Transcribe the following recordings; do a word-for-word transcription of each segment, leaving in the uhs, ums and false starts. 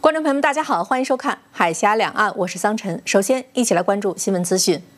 观众朋友们，大家好，欢迎收看《海峡两岸》，我是桑晨。首先，一起来关注新闻资讯。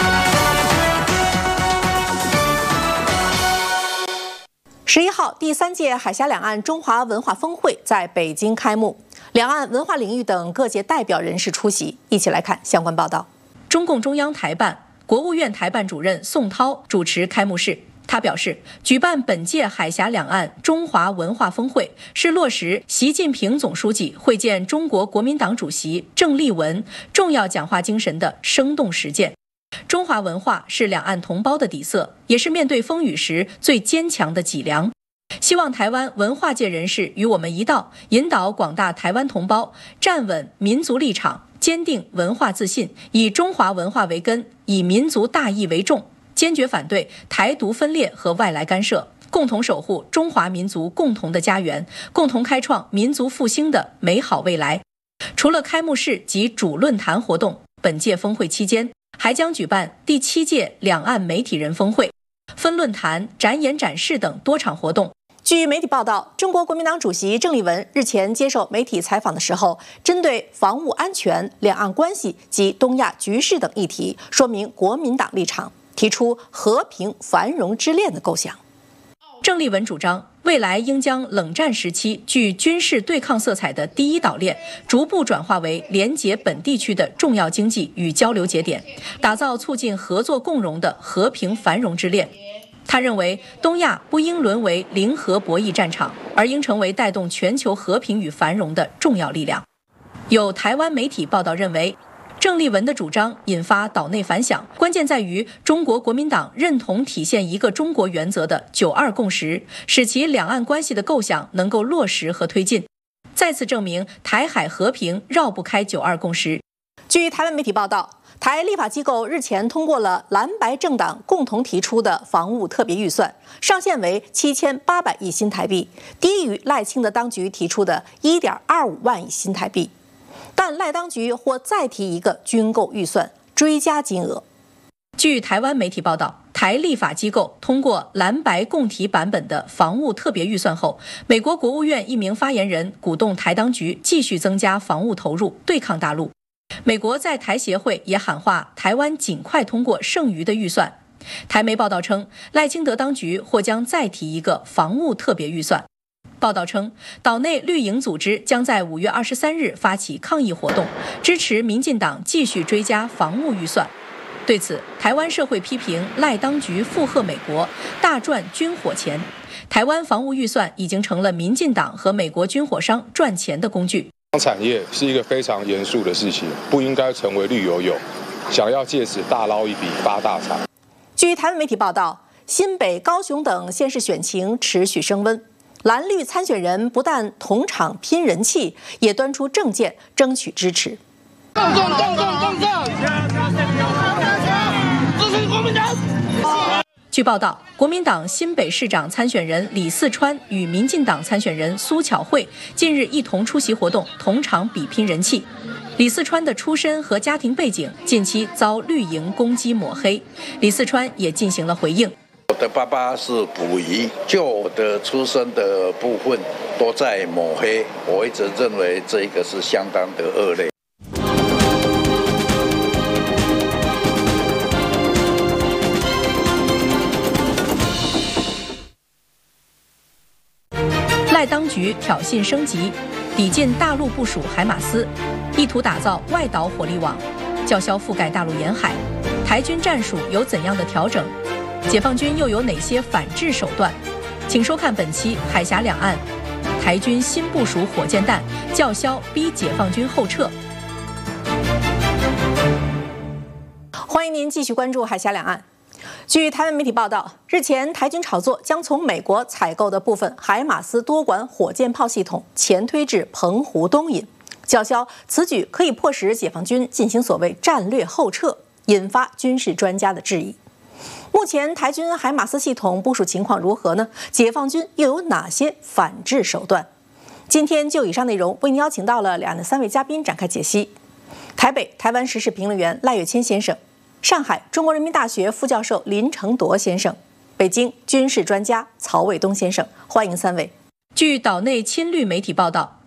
十一号，第三届海峡两岸中华文化峰会在北京开幕，两岸文化领域等各界代表人士出席。一起来看相关报道。中共中央台办、国务院台办主任宋涛主持开幕式。他表示，举办本届海峡两岸中华文化峰会是落实习近平总书记会见中国国民党主席郑丽文重要讲话精神的生动实践。中华文化是两岸同胞的底色，也是面对风雨时最坚强的脊梁。希望台湾文化界人士与我们一道，引导广大台湾同胞站稳民族立场，坚定文化自信，以中华文化为根，以民族大义为重，坚决反对台独分裂和外来干涉，共同守护中华民族共同的家园，共同开创民族复兴的美好未来。除了开幕式及主论坛活动，本届峰会期间还将举办第七届两岸媒体人峰会、分论坛、展演展示等多场活动。据媒体报道，中国国民党主席郑丽文日前接受媒体采访的时候，针对防务安全、两岸关系及东亚局势等议题，说明国民党立场，提出和平繁荣之恋的构想。郑丽文主张，未来应将冷战时期具军事对抗色彩的第一岛链，逐步转化为连结本地区的重要经济与交流节点，打造促进合作共荣的和平繁荣之恋。他认为，东亚不应沦为零和博弈战场，而应成为带动全球和平与繁荣的重要力量。有台湾媒体报道认为，郑丽文的主张引发岛内反响，关键在于中国国民党认同体现一个中国原则的九二共识，使其两岸关系的构想能够落实和推进，再次证明台海和平绕不开九二共识。据台湾媒体报道，台立法机构日前通过了蓝白政党共同提出的防务特别预算，上限为七千八百亿新台币，低于赖清德当局提出的一点二五万亿新台币。但赖当局或再提一个军购预算，追加金额。据台湾媒体报道，台立法机构通过蓝白共提版本的防务特别预算后，美国国务院一名发言人鼓动台当局继续增加防务投入，对抗大陆。美国在台协会也喊话台湾尽快通过剩余的预算。台媒报道称，赖清德当局或将再提一个防务特别预算。报道称，岛内绿营组织将在五月二十三日发起抗议活动，支持民进党继续追加防务预算。对此，台湾社会批评赖当局附和美国，大赚军火钱。台湾防务预算已经成了民进党和美国军火商赚钱的工具。 产业是一个非常严肃的事情，不应该成为绿油油，想要借此大捞一笔发大财。 据台湾媒体报道，新北、高雄等县市选情持续升温。蓝绿参选人不但同场拼人气，也端出政见争取支持。 共共共共共共，支持国民党。 据报道，国民党新北市长参选人李四川与民进党参选人苏巧慧近日一同出席活动，同场比拼人气。李四川的出身和家庭背景近期遭绿营攻击抹黑，李四川也进行了回应。 我的爸爸是溥仪，就我的出生的部分都在抹黑，我一直认为这个是相当的恶劣。 赖当局挑衅升级，抵近大陆部署海马斯，意图打造外岛火力网，叫嚣覆盖大陆沿海。台军战术有怎样的调整？解放军又有哪些反制手段？请收看本期《海峡两岸》，台军新部署火箭弹，叫嚣逼解放军后撤。欢迎您继续关注《海峡两岸》。据台湾媒体报道，日前台军炒作将从美国采购的部分海马斯多管火箭炮系统前推至澎湖东引，叫嚣此举可以迫使解放军进行所谓战略后撤，引发军事专家的质疑。目前台军海马斯系统部署情况如何呢？解放军又有哪些反制手段？今天就以上内容为您邀请到了两岸的三位嘉宾展开解析。台北台湾时事评论员赖岳谦先生，上海中国人民大学副教授林承铎先生，北京军事专家曹卫东先生，欢迎三位。据岛内亲绿媒体报道，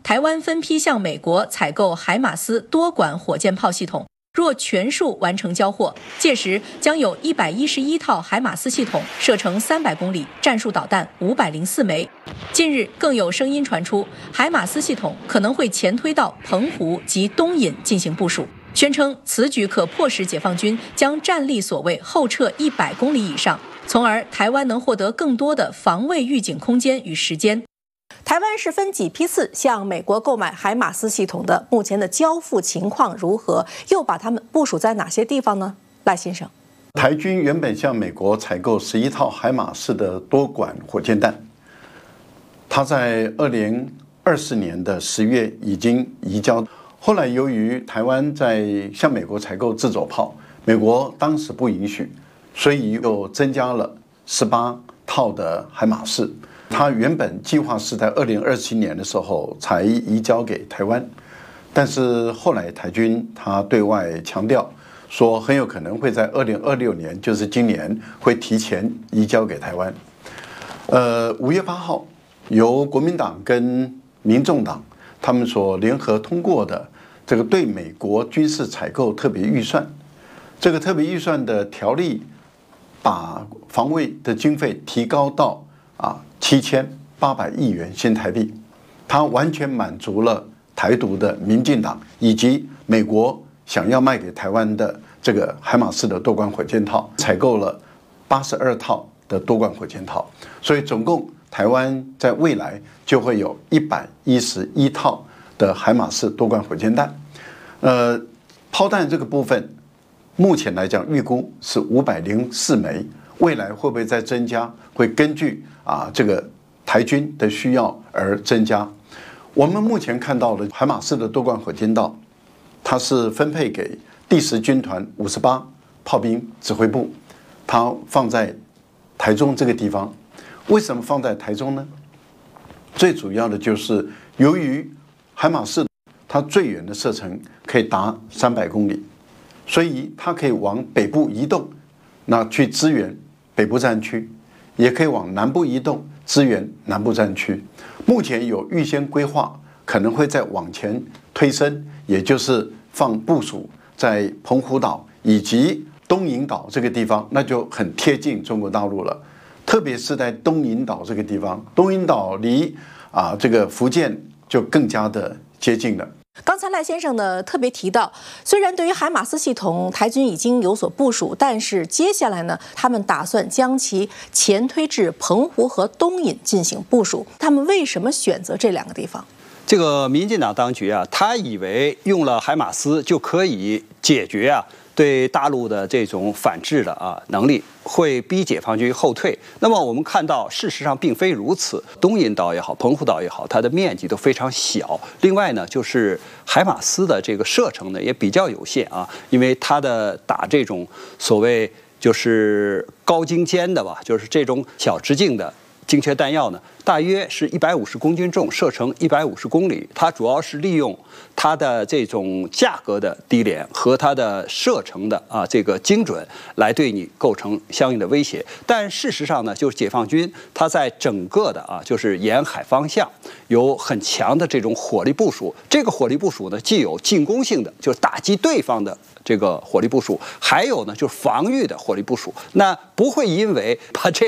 台湾分批向美国采购海马斯多管火箭炮系统，若全数完成交货，届时将有一百一十一套海马斯系统，射程三百公里，战术导弹五百零四枚。近日更有声音传出，海马斯系统可能会前推到澎湖及东引进行部署，宣称此举可迫使解放军将战力所谓后撤一百公里以上，从而台湾能获得更多的防卫预警空间与时间。台湾是分几批次向美国购买海马斯系统的，目前的交付情况如何？又把它们部署在哪些地方呢？赖先生， 台军原本向美国采购十一套海马斯的多管火箭弹，它在二零二四年的十月已经移交。后来由于台湾在向美国采购自走炮，美国当时不允许，所以又增加了十八套的海马斯。他原本计划是在二零二七年的时候才移交给台湾，但是后来台军他对外强调说，很有可能会在二零二六年，就是今年会提前移交给台湾。呃，五月八号，由国民党跟民众党他们所联合通过的这个对美国军事采购特别预算，这个特别预算的条例，把防卫的经费提高到啊七千八百亿元新台币，它完全满足了台独的民进党以及美国想要卖给台湾的这个海马斯的多管火箭套，采购了八十二套的多管火箭套，所以总共台湾在未来就会有一百一十一套的海马斯多管火箭弹。呃，炮弹这个部分，目前来讲预估是五百零四枚，未来会不会再增加？会根据啊这个台军的需要而增加。我们目前看到的海马斯的多管火箭道，它是分配给第十军团五十八炮兵指挥部，它放在台中这个地方。为什么放在台中呢？最主要的就是由于海马斯它最远的射程可以达三百公里，所以它可以往北部移动，那去支援北部战区。也可以往南部移动，支援南部战区。目前有预先规划，可能会再往前推升，也就是放部署在澎湖岛以及东引岛这个地方，那就很贴近中国大陆了。特别是在东引岛这个地方，东引岛离啊这个福建就更加的接近了。 刚才赖先生呢特别提到，虽然对于海马斯系统台军已经有所部署，但是接下来呢，他们打算将其前推至澎湖和东引进行部署。他们为什么选择这两个地方？ 这个民进党当局啊，他以为用了海马斯就可以解决啊对大陆的这种反制的啊能力，会逼解放军后退。那么我们看到，事实上并非如此。东引岛也好，澎湖岛也好，它的面积都非常小。另外呢，就是海马斯的这个射程呢也比较有限啊，因为它的打这种所谓就是高精尖的吧，就是这种小直径的精确弹药呢，大约是一百五十公斤重，射程一百五十公里。它主要是利用它的这种价格的低廉和它的射程的啊这个精准来对你构成相应的威胁。但事实上呢，就是解放军它在整个的啊就是沿海方向有很强的这种火力部署。这个火力部署呢，既有进攻性的，就是打击对方的这个火力部署，还有呢就是防御的火力部署。那不会因为把这